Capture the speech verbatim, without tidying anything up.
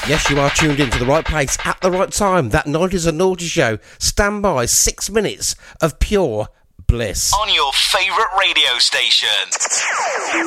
Yes, you are tuned into the right place at the right time. That nineties and Naughty Show. Stand by, six minutes of pure bliss. On your favourite radio station.